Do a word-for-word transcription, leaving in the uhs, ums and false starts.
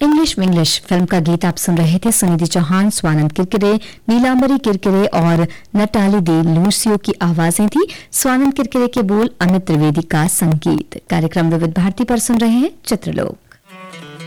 English Vinglish film का गीत आप सुन रहे थे। सुनिधि चौहान, स्वानंद किरकिरे, नीलांबरी किरकिरे और नटाली दे लूसियो की आवाजें थी। स्वानंद किरकिरे के बोल, अमित त्रिवेदी का संगीत। कार्यक्रम विविध भारती पर सुन रहे हैं चित्रलोक।